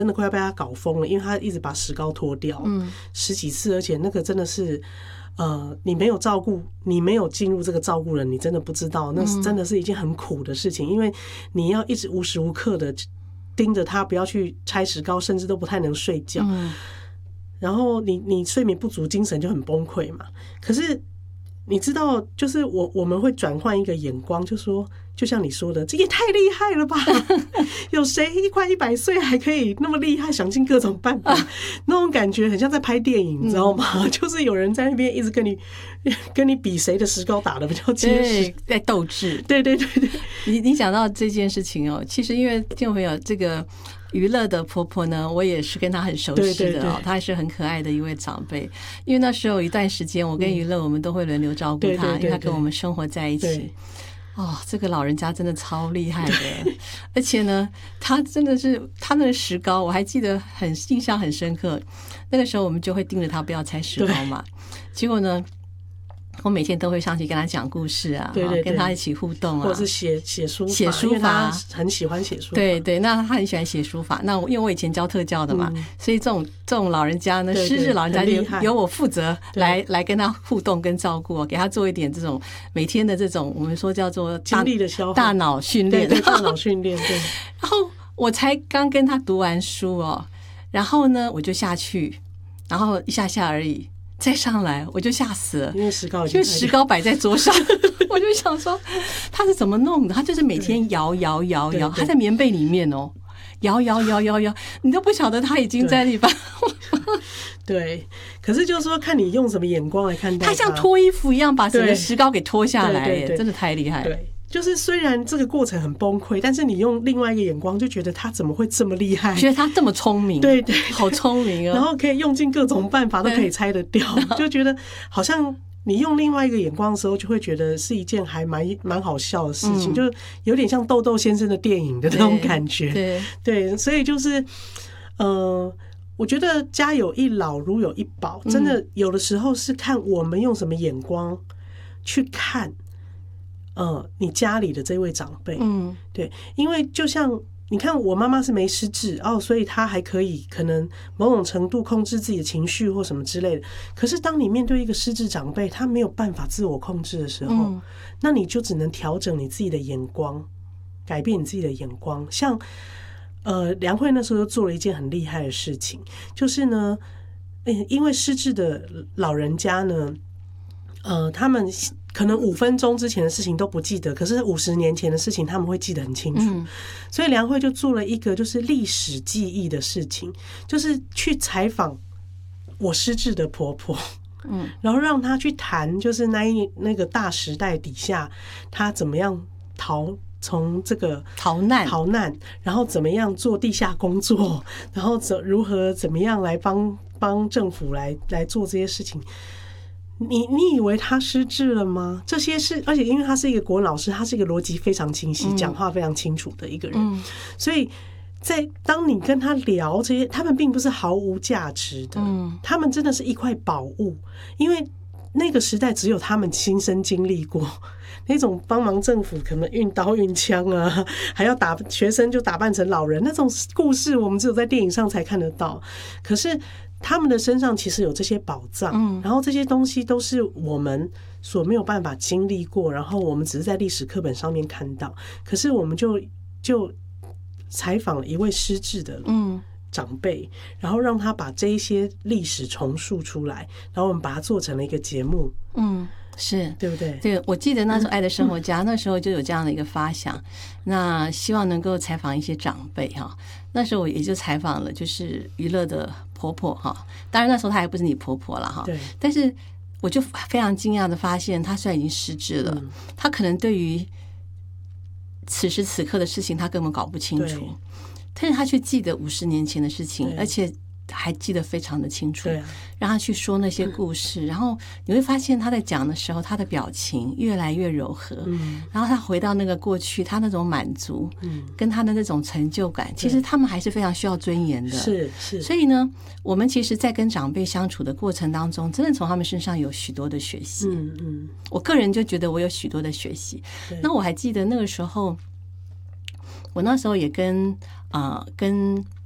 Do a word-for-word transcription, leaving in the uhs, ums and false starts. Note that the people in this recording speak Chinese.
真的快要被他搞疯了，因为他一直把石膏脱掉，嗯，十几次，而且那个真的是，呃，你没有照顾，你没有进入这个照顾人，你真的不知道，那是真的是一件很苦的事情，因为你要一直无时无刻的盯着他，不要去拆石膏，甚至都不太能睡觉，嗯，然后你你睡眠不足，精神就很崩溃嘛。可是你知道，就是我我们会转换一个眼光，就说，就像你说的，这也太厉害了吧！有谁一快一百岁还可以那么厉害，想尽各种办法？那种感觉很像在拍电影，你知道吗？嗯、就是有人在那边一直跟你跟你比谁的石膏打得比较结实， 在斗智。 对对对对， 你你讲到这件事情哦，其实因为听众朋友这个。娱乐的婆婆呢，我也是跟她很熟悉的哦， 对对对， 她也是很可爱的一位长辈。因为那时候有一段时间，我跟娱乐我们都会轮流照顾她，因为她跟我们生活在一起。哦，这个老人家真的超厉害的，而且呢，他真的是他那个石膏，我还记得很印象很深刻。那个时候我们就会盯着他不要拆石膏嘛，结果呢。我每天都会上去跟他讲故事啊， 对对对， 跟他一起互动啊， 或者是写写书法， 写书法， 很喜欢写书法。 对对，那他很喜欢写书法。那因为我以前教特教的嘛，嗯、所以这种这种老人家呢，失智老人家就由我负责来来跟他互动跟照顾，给他做一点这种每天的这种我们说叫做精力的消耗、 大脑训练， 对对，大脑训练。对。 然后我才刚跟他读完书哦，然后呢我就下去，然后一下下而已。再上来我就吓死了， 因为石膏因为石膏摆在桌上，我就想说他是怎么弄的？他就是每天摇摇摇摇，他在棉被里面哦，摇摇摇摇摇，你都不晓得他已经在里边。 对，可是就是说看你用什么眼光来看待他， 他像脱衣服一样把整个石膏给脱下来， 对对对， 真的太厉害了。 对。就是虽然这个过程很崩溃，但是你用另外一个眼光就觉得他怎么会这么厉害？ 觉得他这么聪明， 对 对, 对， 好聪明哦。 然后可以用尽各种办法都可以拆得掉，就觉得好像你用另外一个眼光的时候，就会觉得是一件还蛮蛮好笑的事情，嗯、就有点像豆豆先生的电影的那种感觉。 对对, 对，所以就是呃。我觉得家有一老如有一宝，真的有的时候是看我们用什么眼光去看。呃，你家里的这位长辈，嗯，对，因为就像你看，我妈妈是没失智哦，所以她还可以可能某种程度控制自己的情绪或什么之类的。可是当你面对一个失智长辈，他没有办法自我控制的时候，嗯、那你就只能调整你自己的眼光，改变你自己的眼光。像呃，梁慧那时候就做了一件很厉害的事情，就是呢，因为失智的老人家呢，呃，他们。可能五分钟之前的事情都不记得，可是五十年前的事情他们会记得很清楚。嗯、所以梁慧就做了一个就是历史记忆的事情，就是去采访我失智的婆婆，嗯，然后让她去谈，就是那一那个大时代底下，她怎么样逃从这个逃难逃难，然后怎么样做地下工作，然后怎如何怎么样来帮帮政府来来做这些事情。你你以为他失智了吗？这些是，而且因为他是一个国文老师，他是一个逻辑非常清晰、讲话非常清楚的一个人，嗯、所以在当你跟他聊这些，他们并不是毫无价值的，嗯、他们真的是一块宝物，因为那个时代只有他们亲身经历过。那种帮忙政府可能运刀运枪啊，还要打学生就打扮成老人那种故事，我们只有在电影上才看得到。可是他们的身上其实有这些宝藏，嗯，然后这些东西都是我们所没有办法经历过，然后我们只是在历史课本上面看到。可是我们就就采访了一位失智的长辈，嗯、然后让他把这一些历史重述出来，然后我们把它做成了一个节目，嗯。 是对不对？ 对，我记得那时候《爱的生活家》嗯、那时候就有这样的一个发想，那希望能够采访一些长辈哈。那时候我也就采访了，就是娱乐的婆婆哈。当然那时候她还不是你婆婆了哈。对。但是我就非常惊讶的发现，她虽然已经失智了，嗯、她可能对于此时此刻的事情，她根本搞不清楚，但是她却记得五十年前的事情，而且还记得非常的清楚。对啊。让他去说那些故事，然后你会发现他在讲的时候，他的表情越来越柔和，嗯，然后他回到那个过去，他那种满足，嗯，跟他的那种成就感，其实他们还是非常需要尊严的， 是是。 所以呢，我们其实，在跟长辈相处的过程当中，真的从他们身上有许多的学习，嗯嗯。我个人就觉得我有许多的学习。那我还记得那个时候，我那时候也跟啊、呃、跟。